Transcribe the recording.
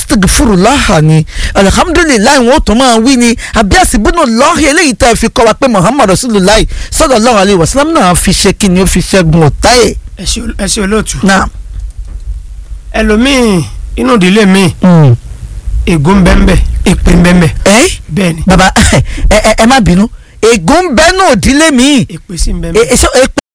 astaghfirullah ni alhamdulilayi wọn ò tún máa wí ni àbí hasbunallah eléyìí tá a fi kọ́ wa pé muhammad rasulullah sallallahu alayhi wa sallam náà fi ṣe kí ni ó fi ṣẹ́gun ọ̀tá ẹ̀. ẹ ṣe olóòtú. náà ẹlòmíì inú ìdílé mi ègún bẹ́ẹ̀ èpè bẹ́ẹ̀. bẹ́ẹ̀ ni. baba ẹ má bínú ègún bẹ́ẹ̀ náà ìdílé mi. èpè sí bẹ́ẹ̀.